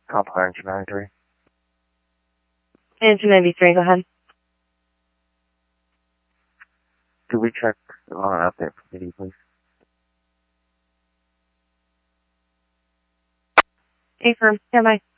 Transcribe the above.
Compile engine 93. Engine 93, go ahead. Could we check on an update for PD, please? Affirm, stand by.